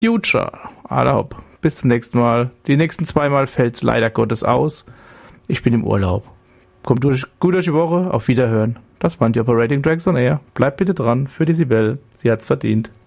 Future. Adab. Bis zum nächsten Mal. Die nächsten 2 Mal fällt es leider Gottes aus. Ich bin im Urlaub. Kommt gut durch die Woche. Auf Wiederhören. Das war die Operating Drags on Air. Bleibt bitte dran für die Sibel. Sie hat's verdient.